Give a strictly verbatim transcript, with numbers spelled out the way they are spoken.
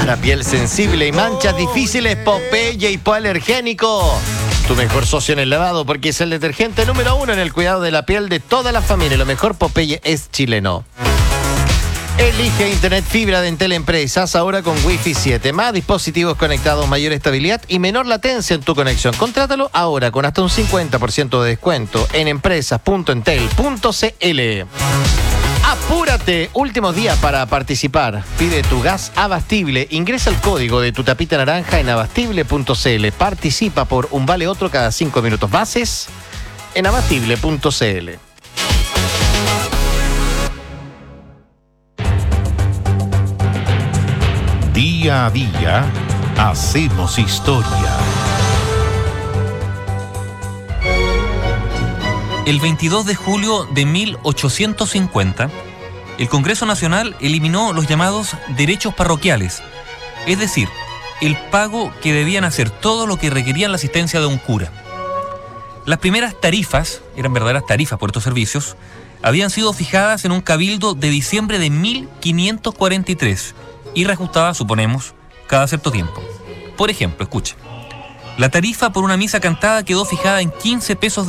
Para piel sensible y manchas difíciles, Popeye Hipoalergénico. Tu mejor socio en el lavado, porque es el detergente número uno en el cuidado de la piel de toda la familia. Lo mejor, Popeye es chileno. Elige Internet Fibra de Entel Empresas, ahora con Wi-Fi siete. Más dispositivos conectados, mayor estabilidad y menor latencia en tu conexión. Contrátalo ahora con hasta un cincuenta por ciento de descuento en empresas punto entel punto cl. Apúrate, últimos días para participar. Pide tu gas Abastible. Ingresa el código de tu tapita naranja en abastible punto cl. Participa por un vale otro cada cinco minutos. Bases en abastible punto cl. Día a día, hacemos historia. El veintidós de julio de mil ochocientos cincuenta, el Congreso Nacional eliminó los llamados derechos parroquiales, es decir, el pago que debían hacer todo lo que requerían la asistencia de un cura. Las primeras tarifas, eran verdaderas tarifas por estos servicios, habían sido fijadas en un cabildo de diciembre de mil quinientos cuarenta y tres y reajustadas, suponemos, cada cierto tiempo. Por ejemplo, escuchen, la tarifa por una misa cantada quedó fijada en quince pesos